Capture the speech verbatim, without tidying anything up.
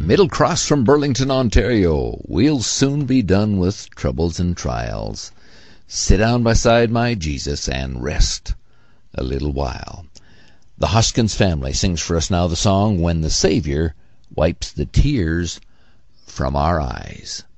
Middle Cross from Burlington, Ontario. We'll soon be done with troubles and trials. Sit down beside my Jesus and rest a little while. The Hoskins family sings for us now the song, When the Savior Wipes the Tears from Our Eyes.